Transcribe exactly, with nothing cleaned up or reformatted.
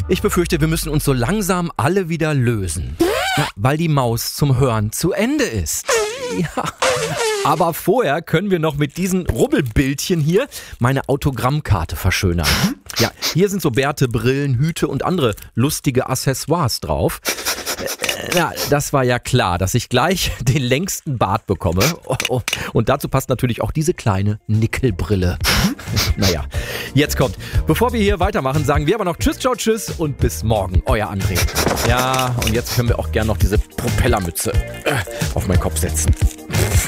Ich befürchte, wir müssen uns so langsam alle wieder lösen. Ja, weil die Maus zum Hören zu Ende ist. Ja. Aber vorher können wir noch mit diesen Rubbelbildchen hier meine Autogrammkarte verschönern. Ja, hier sind so Bärte, Brillen, Hüte und andere lustige Accessoires drauf. Ja, das war ja klar, dass ich gleich den längsten Bart bekomme. Und dazu passt natürlich auch diese kleine Nickelbrille. Naja, jetzt kommt. Bevor wir hier weitermachen, sagen wir aber noch Tschüss, ciao, tschüss und bis morgen. Euer André. Ja, und jetzt können wir auch gerne noch diese Propellermütze auf meinen Kopf setzen.